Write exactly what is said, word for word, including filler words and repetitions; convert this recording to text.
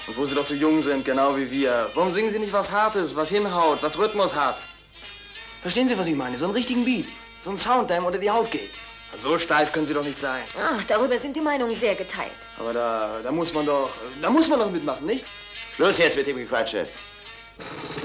Und wo Sie doch so jung sind, genau wie wir. Warum singen Sie nicht was Hartes, was hinhaut, was Rhythmus hat? Verstehen Sie, was ich meine? So einen richtigen Beat. So einen Sound, der ihm unter die Haut geht. So steif können Sie doch nicht sein. Ach, darüber sind die Meinungen sehr geteilt. Aber da, da muss man doch, da muss man doch mitmachen, nicht? Schluss jetzt mit dem Gequatsche.